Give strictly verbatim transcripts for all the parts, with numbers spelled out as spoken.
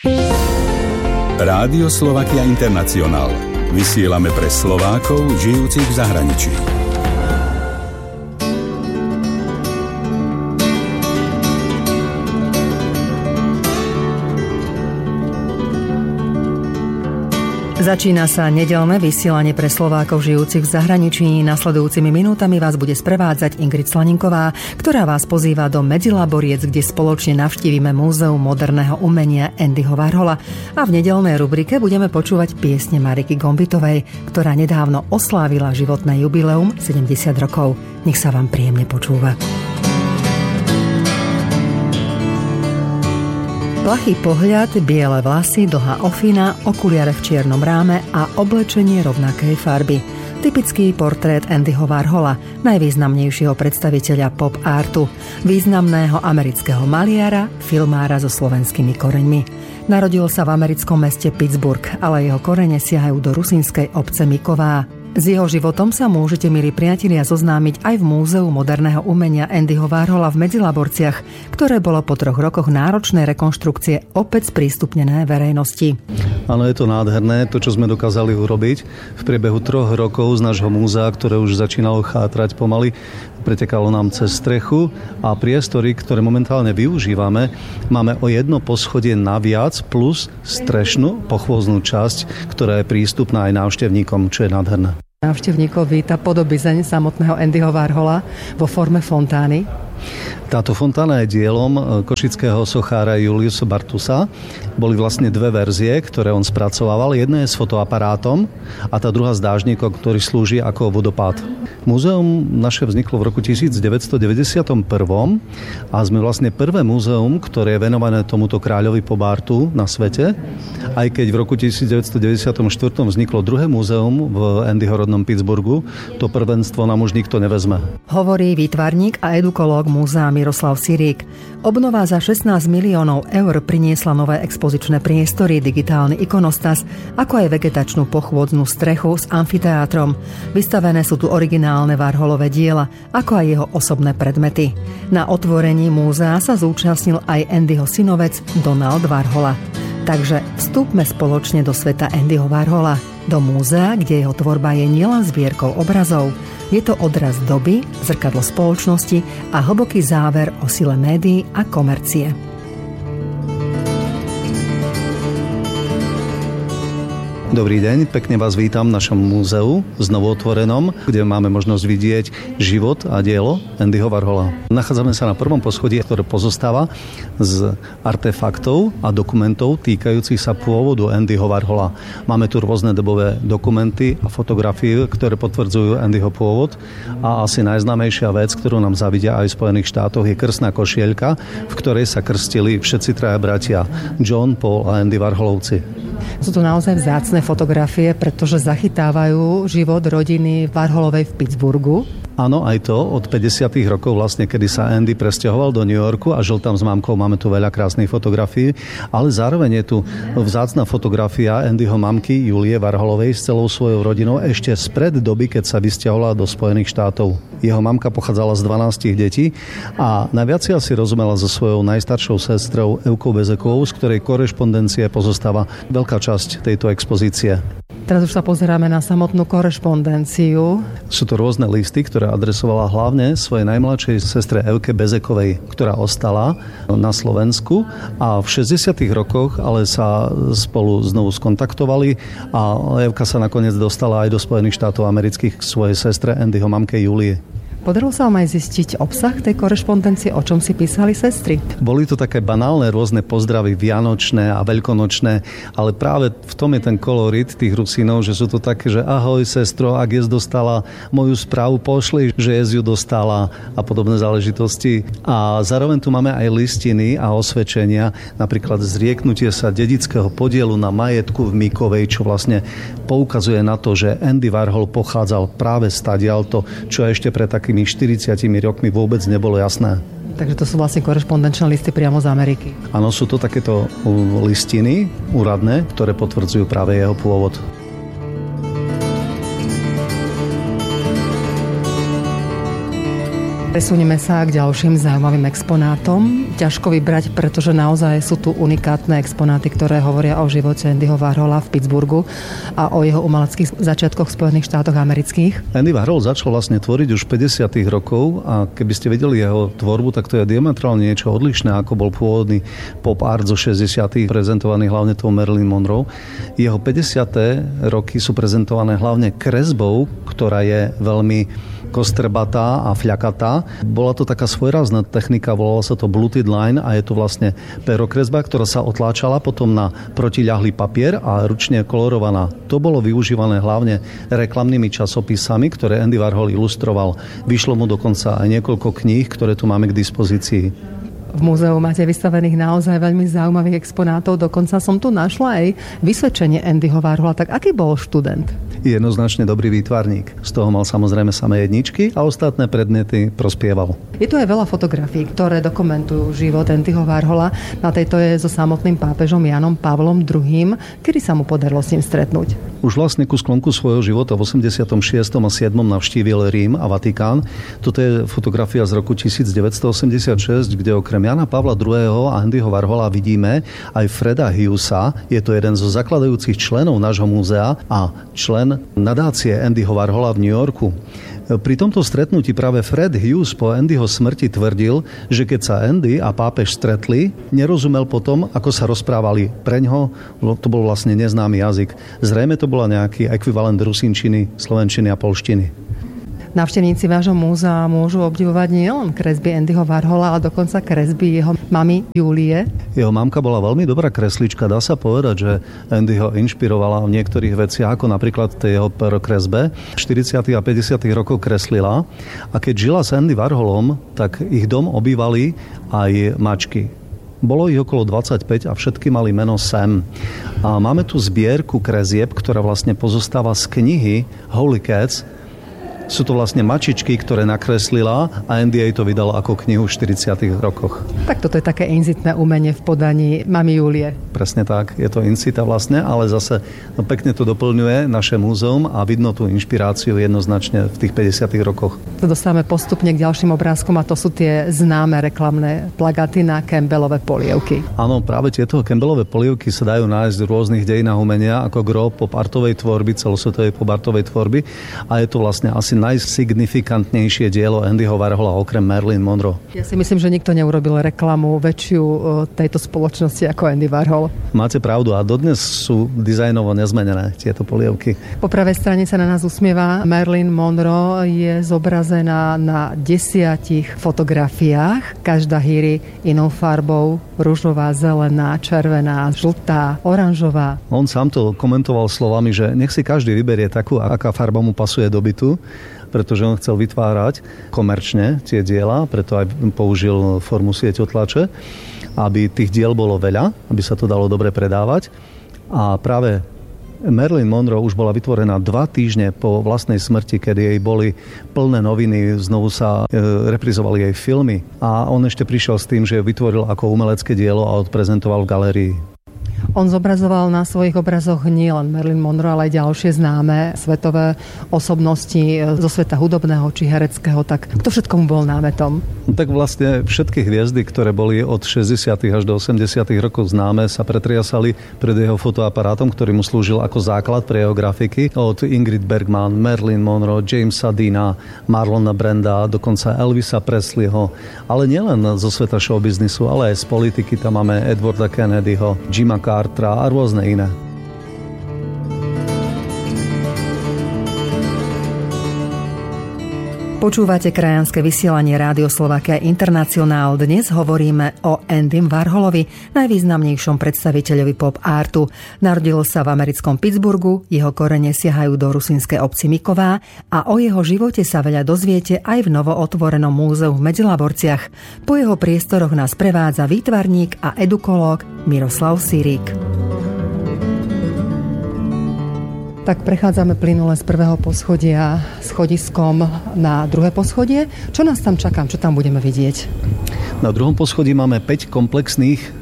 Rádio Slovakia International. Vysielame pre Slovákov žijúcich v zahraničí. Začína sa nedeľné vysielanie pre Slovákov žijúcich v zahraničí. Nasledujúcimi minútami vás bude sprevádzať Ingrid Slaninková, ktorá vás pozýva do Medzilaboriec, kde spoločne navštívime Múzeum moderného umenia Andyho Warhola. A v nedeľnej rubrike budeme počúvať piesne Mariky Gombitovej, ktorá nedávno oslávila životné jubileum sedemdesiat rokov. Nech sa vám príjemne počúva. Plachý pohľad, biele vlasy, dlhá ofina, okuliare v čiernom ráme a oblečenie rovnakej farby. Typický portrét Andyho Warhola, najvýznamnejšieho predstaviteľa pop artu, významného amerického maliara, filmára so slovenskými koreňmi. Narodil sa v americkom meste Pittsburgh, ale jeho korene siahajú do rusínskej obce Miková. S jeho životom sa môžete, milí priatelia, zoznámiť aj v Múzeu moderného umenia Andyho Warhola v Medzilaborciach, ktoré bolo po troch rokoch náročnej rekonštrukcie opäť sprístupnené verejnosti. Áno, je to nádherné, to, čo sme dokázali urobiť. V priebehu troch rokov z nášho múzea, ktoré už začínalo chátrať pomaly, pretekalo nám cez strechu a priestory, ktoré momentálne využívame, máme o jedno poschodie naviac plus strešnú pochôznú časť, ktorá je prístupná aj návštevníkom, čo je nádherné. Návštevníkov víta podobizeň samotného Andyho Warhola vo forme fontány. Táto fontána je dielom košického sochára Juliusa Bartusa. Boli vlastne dve verzie, ktoré on spracovával. Jedna je s fotoaparátom a tá druhá s dážnikom, ktorý slúži ako vodopád. Múzeum naše vzniklo v roku devätnásťstodeväťdesiatjeden a sme vlastne prvé múzeum, ktoré je venované tomuto kráľovi Pobartu na svete. Aj keď v roku devätnásťstodeväťdesiatštyri vzniklo druhé múzeum v Andyho rodnom Pittsburghu, to prvenstvo nám už nikto nevezme. Hovorí výtvarník a edukológ múzea Miroslav Sirík. Obnova za šestnásť miliónov eur priniesla nové expozičné priestory, digitálny ikonostas, ako aj vegetačnú pochôdznú strechu s amfiteátrom. Vystavené sú tu originálne Warholové diela, ako aj jeho osobné predmety. Na otvorení múzea sa zúčastnil aj Andyho synovec Donald Warhola. Takže vstúpme spoločne do sveta Andyho Warhola, do múzea, kde jeho tvorba je nielen zbierkou obrazov. Je to odraz doby, zrkadlo spoločnosti a hlboký záver o sile médií a komercie. Dobrý deň, pekne vás vítam v našom múzeu znovu otvorenom, kde máme možnosť vidieť život a dielo Andyho Warhola. Nachádzame sa na prvom poschodí, ktoré pozostáva z artefaktov a dokumentov týkajúcich sa pôvodu Andyho Warhola. Máme tu rôzne dobové dokumenty a fotografie, ktoré potvrdzujú Andyho pôvod a asi najznámejšia vec, ktorú nám zavidia aj v Spojených štátoch, je krstná košielka, v ktorej sa krstili všetci traja bratia John, Paul a Andy Warholovci. Sú to naozaj vzácne fotografie, pretože zachytávajú život rodiny Warholovej v Pittsburghu. Áno, aj to od päťdesiatych rokov vlastne, kedy sa Andy presťahoval do New Yorku a žil tam s mamkou. Máme tu veľa krásnych fotografií, ale zároveň je tu vzácna fotografia Andyho mamky Julie Warholovej s celou svojou rodinou ešte spred doby, keď sa vysťahovala do Spojených štátov. Jeho mamka pochádzala z dvanástich detí a najviac si asi rozumela so svojou najstaršou sestrou Evkou Bezekovou, z ktorej korešpondencie pozostáva veľká časť tejto expozície. Teraz už sa pozeráme na samotnú korešpondenciu. Sú to rôzne listy, ktoré adresovala hlavne svojej najmladšej sestre Evke Bezekovej, ktorá ostala na Slovensku a v šesťdesiatych rokoch ale sa spolu znovu skontaktovali a Evka sa nakoniec dostala aj do Spojených štátov amerických k svojej sestre Andyho mamke Julie. Podarilo sa vám aj zistiť obsah tej korešpondencie, o čom si písali sestry? Boli to také banálne rôzne pozdravy vianočné a veľkonočné, ale práve v tom je ten kolorit tých Rusínov, že sú to také, že ahoj sestro, ak jes dostala moju správu, pošli, že jes ju dostala a podobné záležitosti. A zároveň tu máme aj listiny a osvedčenia, napríklad zrieknutie sa dedického podielu na majetku v Mikovej, čo vlastne poukazuje na to, že Andy Warhol pochádzal práve stadiaľto, čo ešte pre taký štyridsiatimi rokmi vôbec nebolo jasné. Takže to sú vlastne korešpondenčné listy priamo z Ameriky. Áno, sú to takéto listiny úradné, ktoré potvrdzujú práve jeho pôvod. Presunieme sa k ďalším zaujímavým exponátom. Ťažko vybrať, pretože naozaj sú tu unikátne exponáty, ktoré hovoria o živote Andyho Warhola v Pittsburghu a o jeho umeleckých začiatkoch v Spojených štátoch amerických. Andy Warhol začal vlastne tvoriť už v pädesiatych rokov a keby ste vedeli jeho tvorbu, tak to je diametrálne niečo odlišné, ako bol pôvodný pop art zo šesťdesiatych, prezentovaný hlavne tou Marilyn Monroe. Jeho pädesiate roky sú prezentované hlavne kresbou, ktorá je veľmi kostrbatá a fľakatá. Bola to taká svojrázna technika, volala sa to Bluted Line a je to vlastne perokresba, ktorá sa otláčala potom na protiľahlý papier a ručne kolorovaná. To bolo využívané hlavne reklamnými časopisami, ktoré Andy Warhol ilustroval. Vyšlo mu dokonca aj niekoľko kníh, ktoré tu máme k dispozícii. V múzeu máte vystavených naozaj veľmi zaujímavých exponátov. Dokonca som tu našla aj vysvedčenie Andyho Warhola. Tak aký bol študent? Jednoznačne dobrý výtvarník. Z toho mal samozrejme samé jedničky a ostatné predmety prospieval. Je tu aj veľa fotografií, ktoré dokumentujú život Andyho Warhola. Na tejto je so samotným pápežom Jánom Pavlom druhým. Kedy sa mu podarilo s ním stretnúť? Už vlastne ku sklonku svojho života v osemdesiatom šiestom a siedmom navštívil Rím a Vatikán. Toto je fotografia z roku devätnásťstoosemdesiatšesť, kde okrem Jána Pavla druhého. a Andyho Warhola vidíme aj Freda Hughesa. Je to jeden zo zakladajúcich členov nášho múzea a člen nadácie Andyho Warhola v New Yorku. Pri tomto stretnutí práve Fred Hughes po Andyho smrti tvrdil, že keď sa Andy a pápež stretli, nerozumel potom, ako sa rozprávali. Preňho to bol vlastne neznámy jazyk. Zrejme to bola nejaký ekvivalent rusinčiny, slovenčiny a polštiny. Návštevníci vášho múzea môžu obdivovať nielen kresby Andyho Warhola, ale dokonca kresby jeho mamy Julie. Jeho mamka bola veľmi dobrá kreslička. Dá sa povedať, že Andy ho inšpirovala v niektorých veciach, ako napríklad tej jeho perokresbe. V štyridsiatych a päťdesiatych rokoch kreslila a keď žila s Andy Warholom, tak ich dom obývali aj mačky. Bolo ich okolo dvadsaťpäť a všetky mali meno Sam. A máme tu zbierku kresieb, ktorá vlastne pozostáva z knihy Holy Cats. Sú to vlastne mačičky, ktoré nakreslila a Andy jej to vydal ako knihu v štyridsiatych rokoch. Tak toto je také incitné umenie v podaní mamy Julie. Presne tak, je to incita vlastne, ale zase no, pekne to doplňuje naše múzeum a vidno tú inšpiráciu jednoznačne v tých päťdesiatych rokoch. To dostávame postupne k ďalším obrázkom a to sú tie známe reklamné plagáty na Campbellové polievky. Áno, práve tieto Campbellové polievky sa dajú nájsť v rôznych dejinách umenia ako gro pop-artovej tvorby, celosvetovej pop-artovej tvorby a je to vlastne asi najsignifikantnejšie dielo Andyho Warhola okrem Marilyn Monroe. Ja si myslím, že nikto neurobil reklamu väčšiu tejto spoločnosti ako Andy Warhol. Máte pravdu a dodnes sú dizajnovo nezmenené tieto polievky. Po pravej strane sa na nás usmieva Marilyn Monroe, je zobrazená na desiatich fotografiách. Každá hýri inou farbou, ružová, zelená, červená, žltá, oranžová. On sám to komentoval slovami, že nech si každý vyberie takú, aká farba mu pasuje do bytu, pretože on chcel vytvárať komerčne tie diela, preto aj použil formu sieťotlače, aby tých diel bolo veľa, aby sa to dalo dobre predávať. A práve Marilyn Monroe už bola vytvorená dva týždne po vlastnej smrti, kedy jej boli plné noviny, znovu sa e, reprizovali jej filmy. A on ešte prišiel s tým, že ju vytvoril ako umelecké dielo a odprezentoval v galérii. On zobrazoval na svojich obrazoch nielen Marilyn Monroe, ale aj ďalšie známe svetové osobnosti zo sveta hudobného či hereckého. Tak kto všetko mu bol námetom? Tak vlastne všetky hviezdy, ktoré boli od šesťdesiatych až do osemdesiatych rokov známe, sa pretriasali pred jeho fotoaparátom, ktorý mu slúžil ako základ pre jeho grafiky. Od Ingrid Bergman, Marilyn Monroe, Jamesa Deana, Marlona Branda, dokonca Elvisa Presleyho. Ale nielen zo sveta showbiznisu, ale aj z politiky. Tam máme Edwarda Kennedyho, Jima Cartera a rôzne iné. Počúvate krajanské vysielanie Rádio Slovakia Internacionál. Dnes hovoríme o Andym Warholovi, najvýznamnejšom predstaviteľovi pop artu. Narodil sa v americkom Pittsburghu, jeho korene siahajú do rusínskej obci Miková a o jeho živote sa veľa dozviete aj v novootvorenom múzeu v Medzilaborciach. Po jeho priestoroch nás prevádza výtvarník a edukológ Miroslav Sirík. Tak prechádzame plynule z prvého poschodia schodiskom na druhé poschodie. Čo nás tam čaká? Čo tam budeme vidieť? Na druhom poschodí máme päť komplexných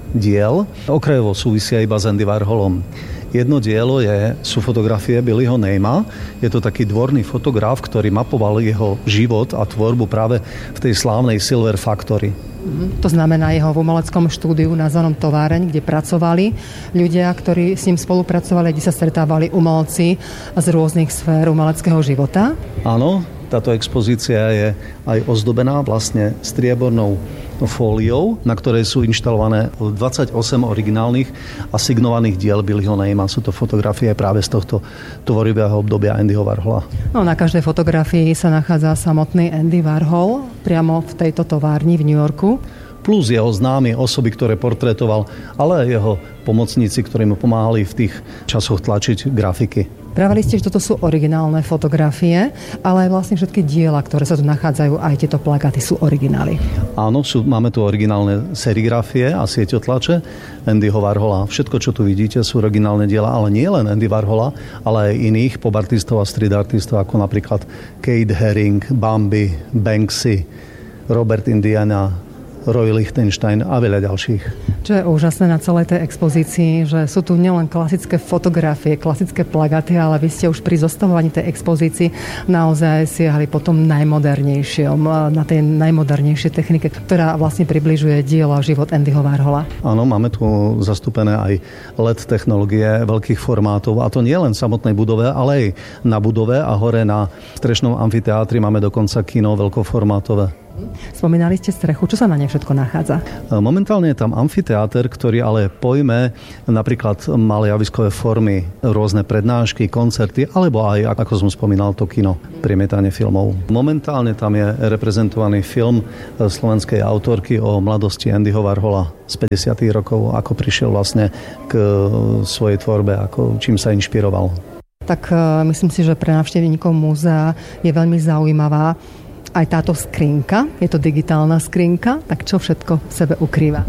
diel. Okrajovo súvisia iba s Andy Warholom. Jedno dielo je, sú fotografie Billyho Neyma. Je to taký dvorný fotograf, ktorý mapoval jeho život a tvorbu práve v tej slávnej Silver Factory. To znamená jeho v umeleckom štúdiu nazvanom Továreň, kde pracovali ľudia, ktorí s ním spolupracovali, kde sa stretávali umelci z rôznych sfér umeleckého života. Áno, táto expozícia je aj ozdobená vlastne striebornou fóliou, na ktorej sú inštalované dvadsaťosem originálnych a signovaných diel Billyho Neyma. Sú to fotografie práve z tohto tvorivého obdobia Andyho Warhola. No, na každej fotografii sa nachádza samotný Andy Warhol priamo v tejto továrni v New Yorku. Plus jeho známe osoby, ktoré portrétoval, ale aj jeho pomocníci, ktorí mu pomáhali v tých časoch tlačiť grafiky. Pravili ste, že toto sú originálne fotografie, ale aj vlastne všetky diela, ktoré sa tu nachádzajú, aj tieto plakáty sú originály. Áno, sú, máme tu originálne serigrafie a sieťotlače Andyho Warhola. Všetko, čo tu vidíte, sú originálne diela, ale nie len Andy Warhola, ale aj iných pobartistov a street artistov, ako napríklad Kate Haring, Bambi, Banksy, Robert Indiana, Roy Lichtenstein a veľa ďalších. Čo je úžasné na celej tej expozícii, že sú tu nielen klasické fotografie, klasické plagáty, ale vy ste už pri zostavovaní tej expozícii naozaj siahli po tom najmodernejšom, na tej najmodernejšej technike, ktorá vlastne približuje dielo a život Andyho Warhola. Áno, máme tu zastúpené aj el é dé technológie veľkých formátov, a to nie len v samotnej budove, ale aj na budove a hore na strešnom amfiteátri máme dokonca kino veľkoformátové. Spomínali ste strechu. Čo sa na nej všetko nachádza? Momentálne je tam amfiteáter, ktorý ale pojme napríklad malé javiskové formy, rôzne prednášky, koncerty, alebo aj, ako som spomínal, to kino, premietanie filmov. Momentálne tam je reprezentovaný film slovenskej autorky o mladosti Andyho Warhola z päťdesiatych rokov, ako prišiel vlastne k svojej tvorbe, ako čím sa inšpiroval. Tak myslím si, že pre návštevníkov múzea je veľmi zaujímavá aj táto skrinka, je to digitálna skrinka, tak čo všetko v sebe ukrýva?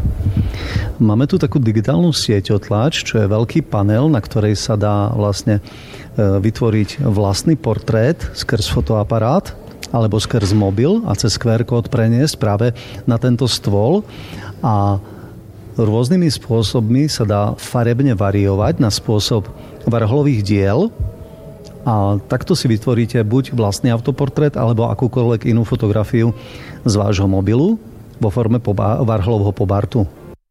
Máme tu takú digitálnu sieťotlač, čo je veľký panel, na ktorej sa dá vlastne vytvoriť vlastný portrét skrz fotoaparát alebo skrz mobil a cez kú er kód preniesť práve na tento stôl, a rôznymi spôsobmi sa dá farebne variovať na spôsob Warholových diel. A takto si vytvoríte buď vlastný autoportrét, alebo akúkoľvek inú fotografiu z vášho mobilu vo forme poba- Warholovho pobartu.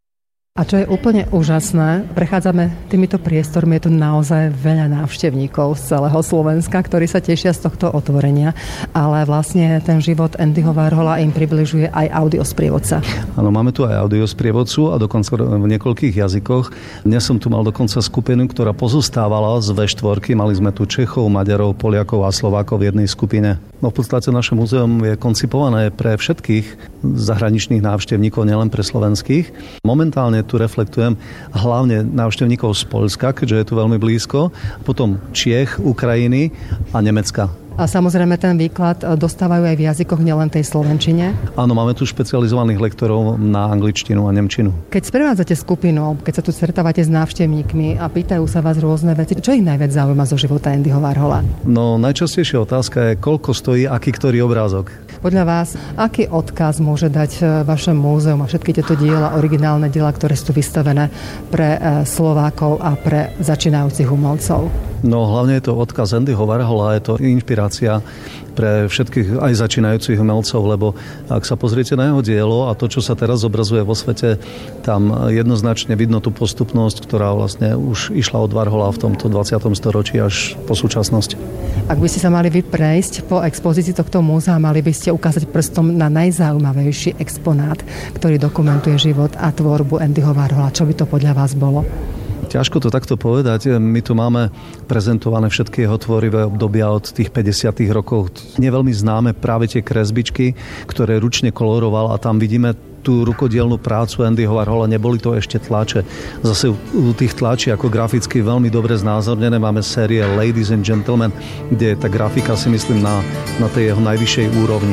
A čo je úplne úžasné, prechádzame týmito priestormi, je tu naozaj veľa návštevníkov z celého Slovenska, ktorí sa tešia z tohto otvorenia, ale vlastne ten život Andyho Warhola im približuje aj audiosprievodca. Áno, máme tu aj audiosprievodcu a dokonca v niekoľkých jazykoch. Dnes som tu mal dokonca skupinu, ktorá pozostávala z vé štyri. Mali sme tu Čechov, Maďarov, Poliakov a Slovákov v jednej skupine. No v podstate naše múzeum je koncipované pre všetkých zahraničných návštevníkov, nielen pre slovenských. Momentálne tu reflektujem hlavne návštevníkov z Poľska, keďže je tu veľmi blízko, potom Čiech, Ukrajiny a Nemecka. A samozrejme ten výklad dostávajú aj v jazykoch, nielen tej slovenčine? Áno, máme tu špecializovaných lektorov na angličtinu a nemčinu. Keď sprevádzate skupinu, keď sa tu stretávate s návštevníkmi a pýtajú sa vás rôzne veci, čo ich najviac zaujíma zo života Andyho Warhola? No, najčastejšia otázka je, koľko stojí aký ktorý obrázok. Podľa vás, aký odkaz môže dať vaše múzeum a všetky tieto diela, originálne diela, ktoré sú vystavené pre Slovákov a pre začínajúcich umelcov? No, hlavne je to odkaz Andyho Warhola, je to inšpirácia pre všetkých aj začínajúcich umelcov, lebo ak sa pozriete na jeho dielo a to, čo sa teraz zobrazuje vo svete, tam jednoznačne vidno tú postupnosť, ktorá vlastne už išla od Warhola v tomto dvadsiatom storočí až po súčasnosť. Ak by ste sa mali vyprejsť po expozícii tohto múzea, mali by ste ukázať prstom na najzaujímavejší exponát, ktorý dokumentuje život a tvorbu Andyho Warhola. Čo by to podľa vás bolo? Ťažko to takto povedať. My tu máme prezentované všetky jeho tvorivé obdobia od tých päťdesiatych rokov. Nie veľmi známe práve tie kresbičky, ktoré ručne koloroval, a tam vidíme tú rukodielnú prácu Andyho Warhola. Neboli to ešte tlače. Zase u tých tlačí ako graficky veľmi dobre znázornené. Máme série Ladies and Gentlemen, kde je tá grafika, si myslím, na, na tej jeho najvyššej úrovni.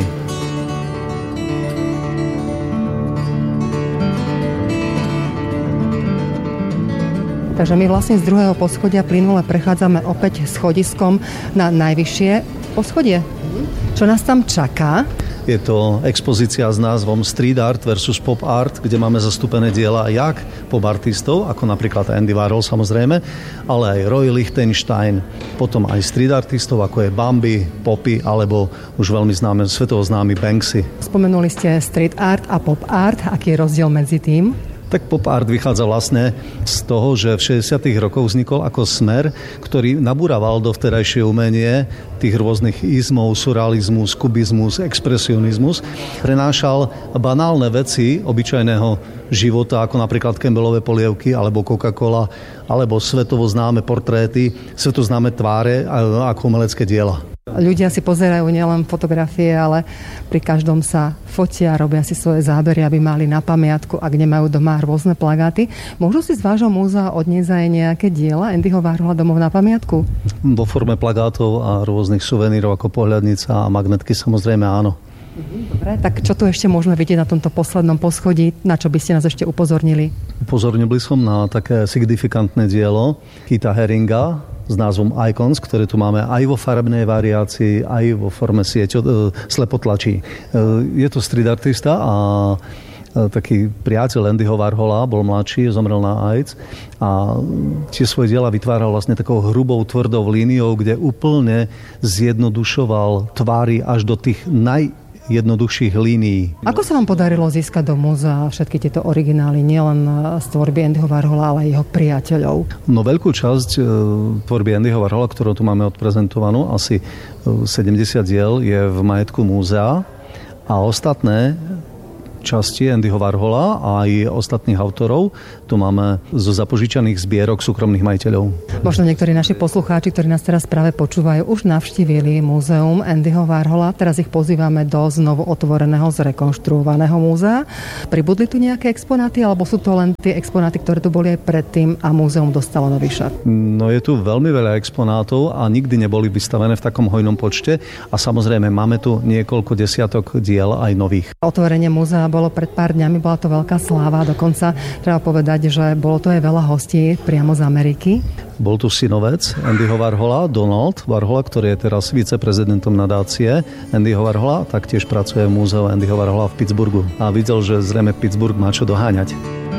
Takže my vlastne z druhého poschodia plynule prechádzame opäť schodiskom na najvyššie poschodie. Čo nás tam čaká? Je to expozícia s názvom Street Art versus Pop Art, kde máme zastúpené diela jak pop artistov, ako napríklad Andy Warhol samozrejme, ale aj Roy Lichtenstein, potom aj street artistov, ako je Bambi, Poppy, alebo už veľmi známe, svetovo známy Banksy. Spomenuli ste street art a pop art. Aký je rozdiel medzi tým? Tak pop art vychádza vlastne z toho, že v šesťdesiatych rokoch vznikol ako smer, ktorý nabúraval do vtedajšie umenie tých rôznych izmov, surrealizmus, kubizmus, expresionizmus. Prenášal banálne veci obyčajného života, ako napríklad Campbellové polievky, alebo Coca-Cola, alebo svetovo známe portréty, svetovo známe tváre ako umelecké diela. Ľudia si pozerajú nielen fotografie, ale pri každom sa fotia, robia si svoje zábery, aby mali na pamiatku, ak nemajú doma rôzne plagáty. Môžu si z vášho múzea odniesť aj nejaké diela Andyho Warhola domov na pamiatku? Vo forme plagátov a rôznych suvenírov ako pohľadnica a magnetky samozrejme áno. Dobre, tak čo tu ešte môžeme vidieť na tomto poslednom poschodí? Na čo by ste nás ešte upozornili? Upozornil by som na také signifikantné dielo Keitha Haringa s názvom Icons, ktoré tu máme aj vo farebnej variácii, aj vo forme sieťo, e, slepotlačí. E, je to street artista a e, taký priateľ Andyho Warhola, bol mladší, zomrel na AIDS a tie svoje diela vytváral vlastne takou hrubou, tvrdou líniou, kde úplne zjednodušoval tvári až do tých naj jednoduchších línií. Ako sa vám podarilo získať do múzea všetky tieto originály, nielen z tvorby Andyho Warhola, ale aj jeho priateľov? No veľkú časť e, tvorby Andyho Warhola, ktorú tu máme odprezentovanú, asi sedemdesiat diel je v majetku múzea a ostatné časti Andyho Warhola a aj ostatných autorov tu máme zo zapožičaných zbierok súkromných majiteľov. Možno niektorí naši poslucháči, ktorí nás teraz práve počúvajú, už navštívili múzeum Andyho Warhola. Teraz ich pozývame do znovu otvoreného, zrekonštruovaného múzea. Pribudli tu nejaké exponáty, alebo sú to len tie exponáty, ktoré tu boli aj predtým a múzeum dostalo nový šat? No je tu veľmi veľa exponátov a nikdy neboli vystavené v takom hojnom počte a samozrejme máme tu niekoľko desiatok diel aj nových. Otvorenie múzea bolo pred pár dňami, bola to veľká sláva, dokonca treba povedať, že bolo to aj veľa hostí priamo z Ameriky. Bol tu synovec Andyho Warhola, Donald Warhola, ktorý je teraz viceprezidentom nadácie Andyho Warhola, taktiež pracuje v múzeu Andyho Warhola v Pittsburghu a videl, že zrejme Pittsburgh má čo doháňať.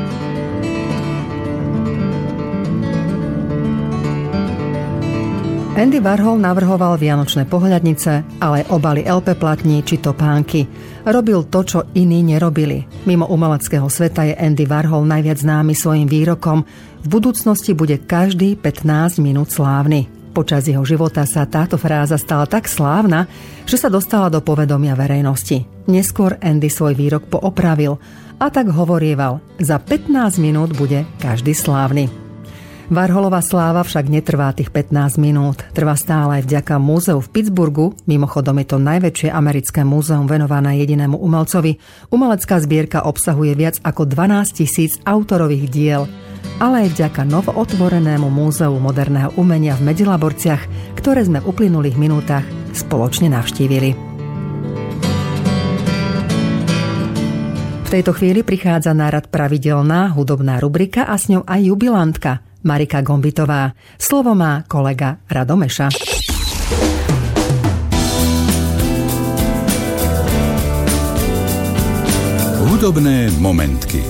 Andy Warhol navrhoval vianočné pohľadnice, ale aj obaly el pé platní či topánky. Robil to, čo iní nerobili. Mimo umeleckého sveta je Andy Warhol najviac známy svojim výrokom: v budúcnosti bude každý pätnásť minút slávny. Počas jeho života sa táto fráza stala tak slávna, že sa dostala do povedomia verejnosti. Neskôr Andy svoj výrok poopravil a tak hovorieval: za pätnásť minút bude každý slávny. Warholová sláva však netrvá tých pätnásť minút. Trvá stále aj vďaka múzeu v Pittsburghu. Mimochodom je to najväčšie americké múzeum venované jedinému umelcovi. Umelecká zbierka obsahuje viac ako dvanásť tisíc autorových diel. Ale aj vďaka novootvorenému múzeu moderného umenia v Medzilaborciach, ktoré sme v uplynulých minútach spoločne navštívili. V tejto chvíli prichádza na rad pravidelná hudobná rubrika a s ňou aj jubilantka Marika Gombitová. Slovo má kolega Rado Meša. Hudobné momentky.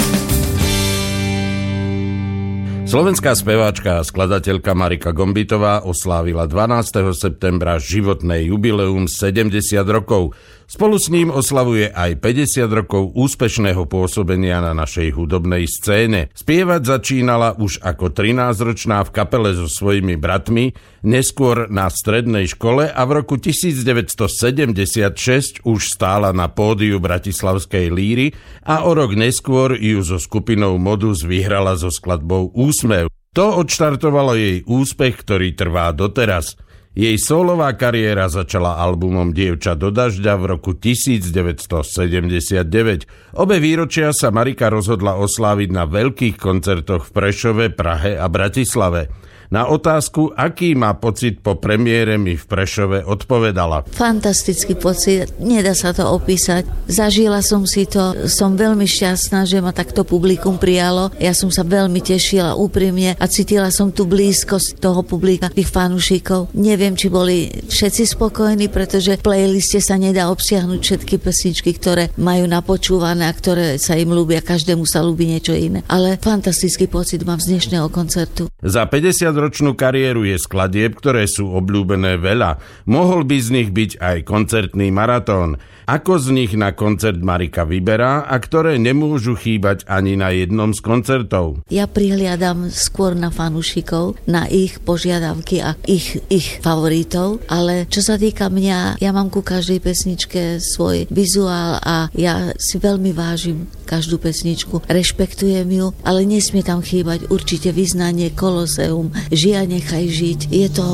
Slovenská speváčka a skladateľka Marika Gombitová oslávila dvanásteho septembra životné jubileum sedemdesiat rokov. Spolu s ním oslavuje aj päťdesiat rokov úspešného pôsobenia na našej hudobnej scéne. Spievať začínala už ako trinásťročná v kapele so svojimi bratmi, neskôr na strednej škole a v roku devätnásťsedemdesiatšesť už stála na pódiu bratislavskej líry a o rok neskôr ju so skupinou Modus vyhrala so skladbou Úsmev. To odštartovalo jej úspech, ktorý trvá doteraz. Jej sólová kariéra začala albumom Dievča do dažďa v roku devätnásťsedemdesiatdeväť. Obe výročia sa Marika rozhodla osláviť na veľkých koncertoch v Prešove, Prahe a Bratislave. Na otázku, aký má pocit po premiére, mi v Prešove odpovedala. Fantastický pocit, nedá sa to opísať. Zažila som si to, som veľmi šťastná, že ma takto publikum prijalo. Ja som sa veľmi tešila úprimne a cítila som tú blízkosť toho publika, tých fanúšikov. Neviem, či boli všetci spokojní, pretože v playliste sa nedá obsiahnuť všetky pesničky, ktoré majú napočúvané a ktoré sa im ľúbia. Každému sa ľúbi niečo iné. Ale fantastický pocit mám z dnešného koncertu. Za päťdesiatročnú kariéru je skladieb, ktoré sú obľúbené veľa. Mohol by z nich byť aj koncertný maratón. Ako z nich na koncert Marika vyberá a ktoré nemôžu chýbať ani na jednom z koncertov? Ja prihliadam skôr na fanúšikov, na ich požiadavky a ich, ich favoritov, ale čo sa týka mňa, ja mám ku každej pesničke svoj vizuál a ja si veľmi vážim každú pesničku, rešpektujem ju, ale nesmie tam chýbať určite vyznanie, Koloseum, Žia nechaj žiť. Je to